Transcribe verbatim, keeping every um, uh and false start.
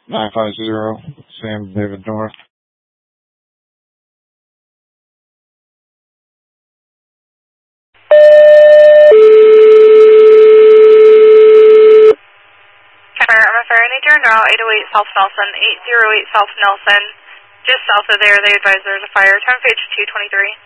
nine five zero, Sam David North. Center, I'm referring to your route eight oh eight South Nelson, eight oh eight South Nelson. Just south of there, they advise there's a fire. Time page two twenty-three.